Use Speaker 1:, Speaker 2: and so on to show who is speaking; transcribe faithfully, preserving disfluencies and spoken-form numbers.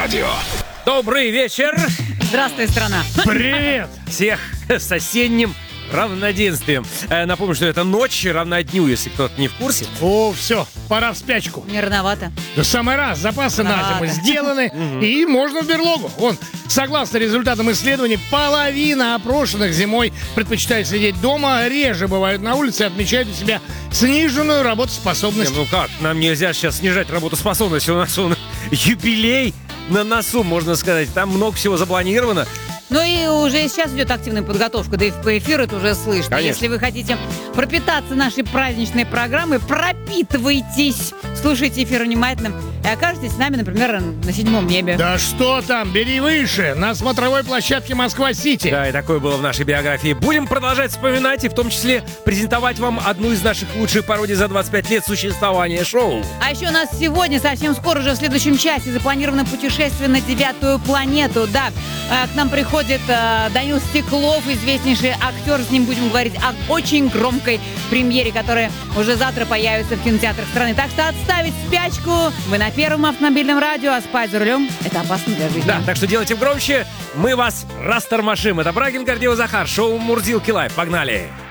Speaker 1: радио.
Speaker 2: Добрый вечер.
Speaker 3: Здравствуй, страна.
Speaker 4: Привет.
Speaker 2: Всех с осенним равноденствием. Э, напомню, что это ночь равна дню, если кто-то не в курсе.
Speaker 4: О, все, пора в спячку.
Speaker 3: Не рановато.
Speaker 4: Да самый раз, запасы на зиму
Speaker 3: Рановато.
Speaker 4: сделаны, и можно в берлогу. Вон, согласно результатам исследований, половина опрошенных зимой предпочитают сидеть дома, реже бывают на улице и отмечают у себя сниженную работоспособность.
Speaker 2: Не, ну как, нам нельзя сейчас снижать работоспособность. У нас он юбилей на носу, можно сказать. Там много всего запланировано.
Speaker 3: Ну и уже сейчас идет активная подготовка, да и по эфиру это уже слышно.
Speaker 2: Конечно.
Speaker 3: Если вы хотите пропитаться нашей праздничной программой, пропитывайтесь, слушайте эфир внимательно и окажетесь с нами, например, на седьмом небе.
Speaker 4: Да что там, бери выше, на смотровой площадке Москва-Сити.
Speaker 2: Да, и такое было в нашей биографии. Будем продолжать вспоминать и в том числе презентовать вам одну из наших лучших пародий за двадцать пять лет существования шоу.
Speaker 3: А еще у нас сегодня, совсем скоро уже в следующем часе, запланировано путешествие на девятую планету. Да, э, к нам приходит э, Данил Стеклов, известнейший актер. С ним будем говорить о очень громкой премьере, которая уже завтра появится в кинотеатрах страны. Так что отставить спячку. Вы на Первом автомобильном радио, а спать за рулем – это опасно для жизни.
Speaker 2: Да, так что делайте громче. Мы вас растормошим. Это Брагин, Гордеева, Захар. Шоу «Мурзилки Лайв». Погнали!